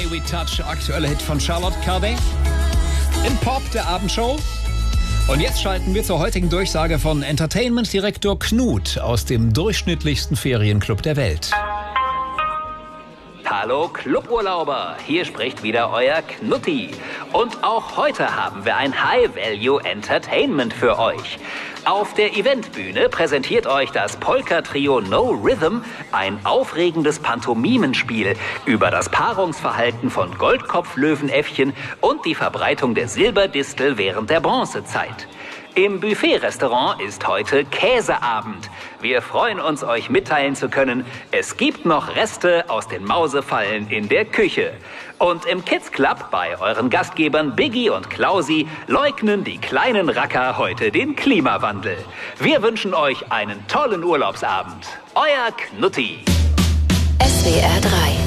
Sweet Touch, aktueller Hit von Charlotte Cardin. Im Pop der Abendshow. Und jetzt schalten wir zur heutigen Durchsage von Entertainment-Direktor Knut aus dem durchschnittlichsten Ferienclub der Welt. Hallo Cluburlauber, hier spricht wieder euer Knutti. Und auch heute haben wir ein High-Value-Entertainment für euch. Auf der Eventbühne präsentiert euch das Polka-Trio No Rhythm ein aufregendes Pantomimenspiel über das Paarungsverhalten von Goldkopflöwenäffchen und die Verbreitung der Silberdistel während der Bronzezeit. Im Buffet-Restaurant ist heute Käseabend. Wir freuen uns, euch mitteilen zu können, es gibt noch Reste aus den Mausefallen in der Küche. Und im Kids Club bei euren Gastgebern Biggie und Klausi leugnen die kleinen Racker heute den Klimawandel. Wir wünschen euch einen tollen Urlaubsabend. Euer Knutti. SWR 3